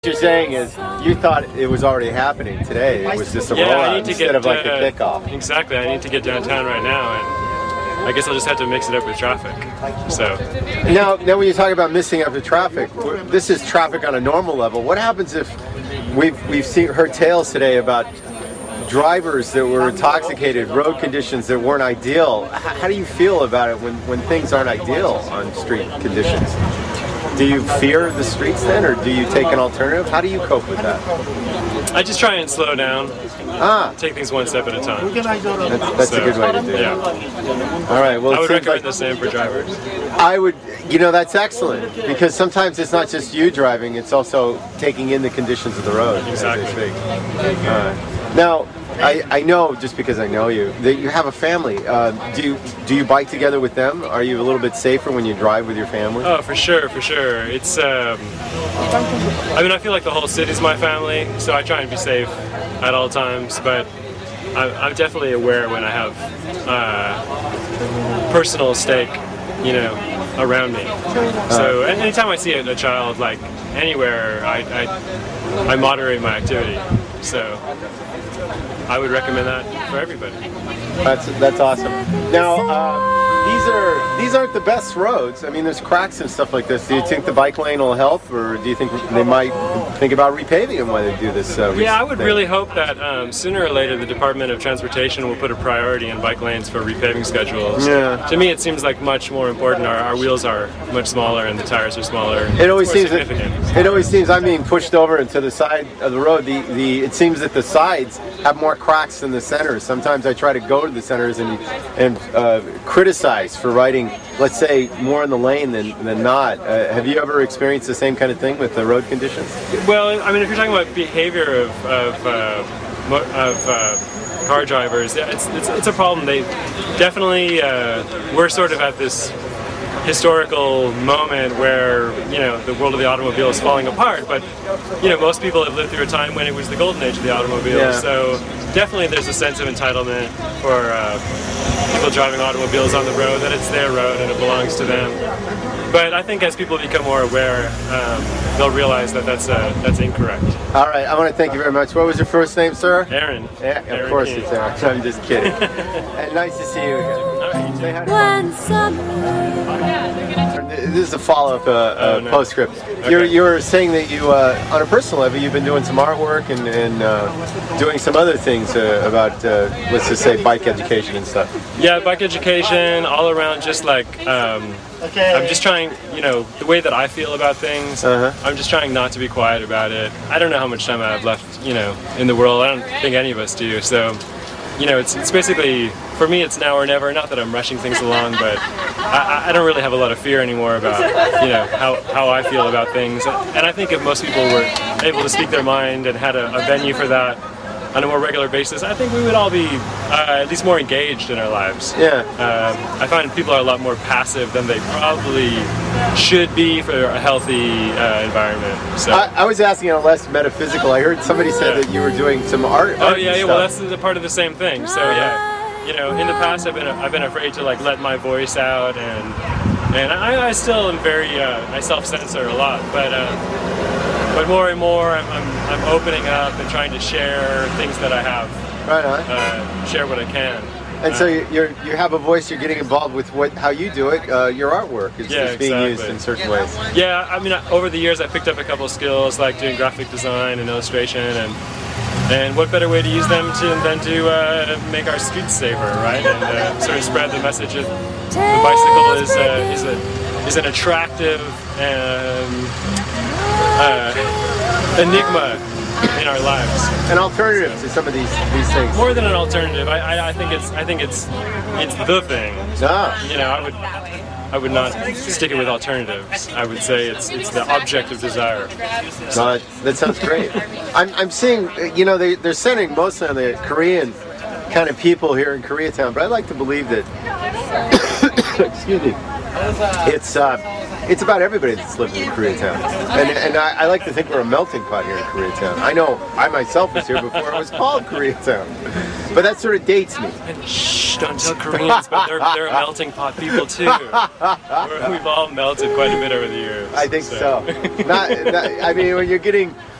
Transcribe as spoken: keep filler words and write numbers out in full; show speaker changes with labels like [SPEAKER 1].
[SPEAKER 1] What you're saying is you thought it was already happening today. It was just a
[SPEAKER 2] yeah,
[SPEAKER 1] rollout
[SPEAKER 2] I need to
[SPEAKER 1] instead
[SPEAKER 2] get,
[SPEAKER 1] of like
[SPEAKER 2] uh,
[SPEAKER 1] a kickoff.
[SPEAKER 2] Exactly. I need to get downtown right now, and I guess I'll just have to mix it up with traffic. So
[SPEAKER 1] now, now when you talk about mixing up the traffic, this is traffic on a normal level. What happens if we've we've seen heard tales today about drivers that were intoxicated, road conditions that weren't ideal? H- how do you feel about it when when things aren't ideal on street conditions? Do you fear the streets then, or do you take an alternative? How do you cope with that?
[SPEAKER 2] I just try and slow down.
[SPEAKER 1] Ah,
[SPEAKER 2] Take things one step at a time.
[SPEAKER 1] that's, that's
[SPEAKER 2] So,
[SPEAKER 1] a good way to do it.
[SPEAKER 2] Yeah.
[SPEAKER 1] All right. Well,
[SPEAKER 2] I
[SPEAKER 1] it
[SPEAKER 2] would
[SPEAKER 1] seems
[SPEAKER 2] recommend
[SPEAKER 1] like
[SPEAKER 2] the same for drivers.
[SPEAKER 1] I would, you know, that's excellent because sometimes it's not just you driving; it's also taking in the conditions of the road
[SPEAKER 2] Exactly.
[SPEAKER 1] as they speak. Uh, now, I, I know just because I know you that you have a family. Uh, do you do you bike together with them? Are you a little bit safer when you drive with your family?
[SPEAKER 2] Oh, for sure, for sure. It's, um, I mean, I feel like the whole city's my family, so I try and be safe at all times, but I'm, I'm definitely aware when I have uh, personal stake, you know, around me. So a- anytime I see a, a child, like, anywhere, I, I, I moderate my activity. So I would recommend that for everybody.
[SPEAKER 1] That's that's awesome. Now, uh, these are these aren't the best roads. I mean, there's cracks and stuff like this. Do you think the bike lane will help, or do you think they might think about repaving them when they do this? Uh,
[SPEAKER 2] Yeah, I would
[SPEAKER 1] thing?
[SPEAKER 2] really hope that um, sooner or later the Department of Transportation will put a priority in bike lanes for repaving schedules.
[SPEAKER 1] Yeah.
[SPEAKER 2] To me, it seems like much more important. Our, our wheels are much smaller and the tires are smaller.
[SPEAKER 1] It always
[SPEAKER 2] It's more
[SPEAKER 1] seems that,
[SPEAKER 2] significant.
[SPEAKER 1] it always seems I'm being pushed over into the side of the road. The the it seems that the sides have more cracks than the centers. Sometimes I try to go to the centers and and uh, criticize for riding, let's say, more in the lane than than not. Uh, have you ever experienced the same kind of thing with the road conditions?
[SPEAKER 2] Well, I mean, if you're talking about behavior of of, uh, mo- of uh, car drivers, yeah, it's, it's it's a problem. They definitely uh, we're sort of at this historical moment where, you know, the world of the automobile is falling apart, but, you know, most people have lived through a time when it was the golden age of the automobile.
[SPEAKER 1] Yeah.
[SPEAKER 2] So definitely there's a sense of entitlement for uh, people driving automobiles on the road, that it's their road and it belongs to them. But I think as people become more aware, um, they'll realize that that's uh, that's incorrect.
[SPEAKER 1] All right, I want to thank you very much. What was your first name, sir?
[SPEAKER 2] Aaron.
[SPEAKER 1] Yeah, of
[SPEAKER 2] Aaron
[SPEAKER 1] course
[SPEAKER 2] King.
[SPEAKER 1] it's Aaron. I'm just kidding. And nice to see you again.
[SPEAKER 2] All right, you
[SPEAKER 1] Say hi to
[SPEAKER 3] When summer
[SPEAKER 1] This is a follow-up uh, uh,
[SPEAKER 2] Oh, no.
[SPEAKER 1] postscript. You're,
[SPEAKER 2] Okay.
[SPEAKER 1] you're saying that you, uh, on a personal level, you've been doing some artwork and, and uh, doing some other things uh, about, uh, let's just say, bike education and stuff.
[SPEAKER 2] Yeah, bike education, all around, just like, um, I'm just trying, you know, the way that I feel about things,
[SPEAKER 1] Uh-huh.
[SPEAKER 2] I'm just trying not to be quiet about it. I don't know how much time I have left, you know, in the world. I don't think any of us do. So, you know, it's, it's basically, for me, it's now or never. Not that I'm rushing things along, but I, I don't really have a lot of fear anymore about, you know, how, how I feel about things. And I think if most people were able to speak their mind and had a, a venue for that on a more regular basis, I think we would all be uh, at least more engaged in our lives.
[SPEAKER 1] Yeah.
[SPEAKER 2] Um, I find people are a lot more passive than they probably should be for a healthy uh, environment. So.
[SPEAKER 1] I, I was asking on a less metaphysical. I heard somebody said
[SPEAKER 2] Yeah.
[SPEAKER 1] that you were doing some art.
[SPEAKER 2] Oh
[SPEAKER 1] art and
[SPEAKER 2] yeah, yeah. Well,
[SPEAKER 1] stuff.
[SPEAKER 2] that's the part of the same thing. So yeah, you know, in the past, I've been I've been afraid to like let my voice out, and and I, I still am very uh, I self-censor a lot, but uh, but more and more, I'm, I'm I'm opening up and trying to share things that I have,
[SPEAKER 1] Right on.
[SPEAKER 2] uh, share what I can.
[SPEAKER 1] And
[SPEAKER 2] Uh,
[SPEAKER 1] so you you're, you have a voice. You're getting involved with what how you do it. Uh, your artwork is,
[SPEAKER 2] Yeah,
[SPEAKER 1] is being used
[SPEAKER 2] exactly.
[SPEAKER 1] in certain ways.
[SPEAKER 2] Yeah, I mean, I- over the years, I picked up a couple of skills like doing graphic design and illustration, and and what better way to use them to than to uh, make our streets safer, right? And uh, sort of spread the message of the bicycle is uh, is a is an attractive um, uh, enigma in our lives.
[SPEAKER 1] An alternative to some of these these things.
[SPEAKER 2] More than an alternative, I, I, I think it's I think it's it's the thing.
[SPEAKER 1] Ah.
[SPEAKER 2] You know, I would I would not stick it with alternatives. I would say it's it's the object of desire.
[SPEAKER 1] No, that, that sounds great. I'm, I'm seeing, uh, you know, they, they're centering mostly on the Korean kind of people here in Koreatown, but I like to believe that, excuse me, it's uh, it's about everybody that's living in Koreatown, and and I, I like to think we're a melting pot here in Koreatown. I know I myself was here before it was called Koreatown, but that sort of dates me.
[SPEAKER 2] And shh, don't tell Koreans, but they're they're melting pot people too. We're, we've all melted quite a bit over the years.
[SPEAKER 1] I think so. so. Not, not, I mean, when you're getting